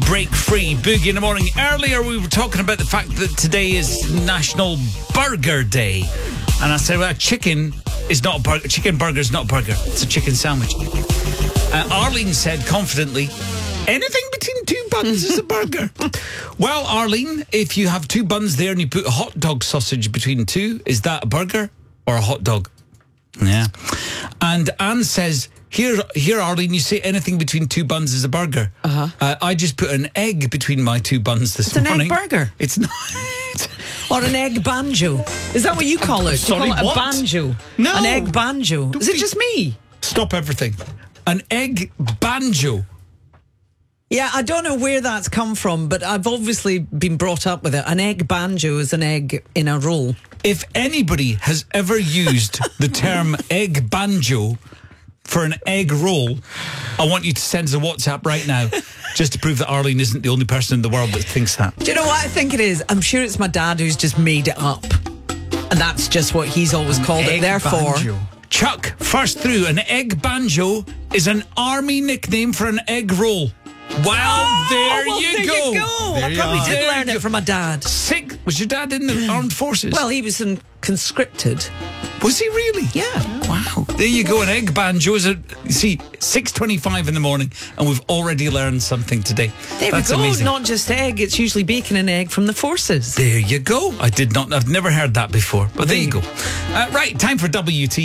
break free. Boogie in the morning. Earlier we were talking about the fact that today is National Burger Day. And I said, well, chicken is not a burger. Chicken burger is not a burger. It's a chicken sandwich. Arlene said confidently, anything between two buns is a burger. Well, Arlene, if you have two buns there and you put a hot dog sausage between two, is that a burger or a hot dog? Yeah. And Anne says, here, Arlene, you say anything between two buns is a burger. I just put an egg between my two buns this morning. It's an egg burger. It's not. Or an egg banjo. Is that what you call it? Sorry, you call it what? a banjo? No. An egg banjo. Is it just me? Stop everything. An egg banjo. Yeah, I don't know where that's come from, but I've obviously been brought up with it. An egg banjo is an egg in a roll. If anybody has ever used the term egg banjo for an egg roll, I want you to send us a WhatsApp right now just to prove that Arlene isn't the only person in the world that thinks that. Do you know what I think it is? I'm sure it's my dad who's just made it up. And that's just what he's always called it. Therefore, banjo. Chuck, first through, an egg banjo is an army nickname for an egg roll. Well, there you go. I probably did learn it from my dad. Was your dad in the armed forces? Well, he was conscripted. Was he really? Yeah. Wow. There you go. An egg banjo is 6:25 in the morning, and we've already learned something today. There That's we go. amazing. Not just egg, it's usually bacon and egg from the forces. There you go. I've never heard that before, but there you go. Right, time for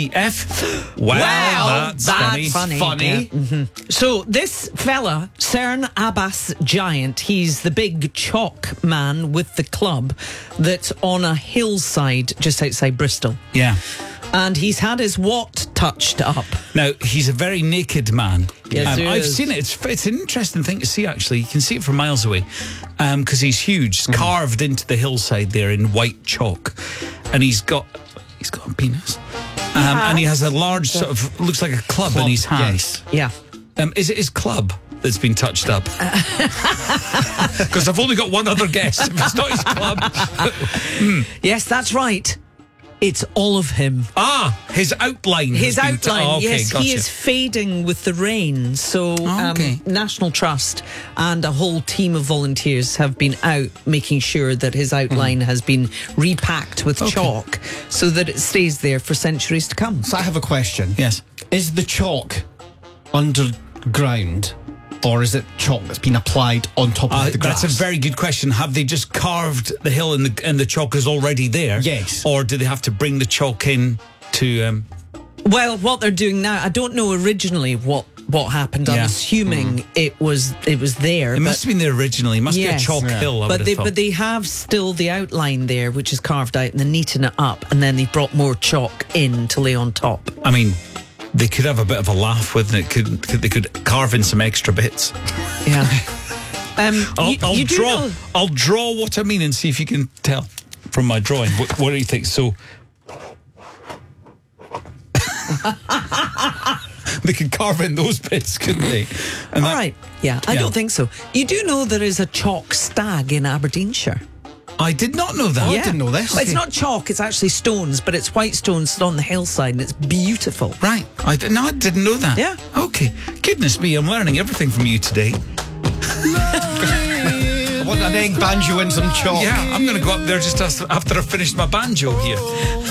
WTF. Wow, that's funny. Yeah. Mm-hmm. So this fella, Cern Abbas Giant, he's the big chalk man with the club that's on a hillside just outside Bristol. Yeah. And he's had his what touched up. Now, he's a very naked man. Yes, he I've is. seen it. It's an interesting thing to see, actually. You can see it from miles away because he's huge. It's carved into the hillside there in white chalk. And he's got a penis. And he has a large sort of, looks like a club in his hands. Yes. Yeah. Is it his club that's been touched up? Because I've only got one other guess. If it's not his club. Yes, that's right. It's all of him. His outline. His outline, yes. Gotcha. He is fading with the rain. So National Trust and a whole team of volunteers have been out making sure that his outline has been repacked with chalk so that it stays there for centuries to come. So I have a question. Yes. Is the chalk underground, or is it chalk that's been applied on top of the grass? That's a very good question. Have they just carved the hill and the chalk is already there? Yes. Or do they have to bring the chalk in to... Well, what they're doing now, I don't know originally what happened. I'm assuming it was there. It must have been there originally. It must be a chalk hill, I would have thought. But they have still the outline there, which is carved out, and they're neating it up, and then they brought more chalk in to lay on top. I mean, they could have a bit of a laugh with it. They could carve in some extra bits. Yeah. I'll draw what I mean and see if you can tell from my drawing. What do you think? So they could carve in those bits, couldn't they? And all right. Yeah, I don't think so. You do know there is a chalk stag in Aberdeenshire. I did not know that. I didn't know this. Well, it's not chalk, it's actually stones, but it's white stones on the hillside, and it's beautiful. Right. I didn't know that. Yeah. Okay. Goodness me, I'm learning everything from you today. I want an egg banjo and some chalk. Yeah, I'm going to go up there just after I've finished my banjo here.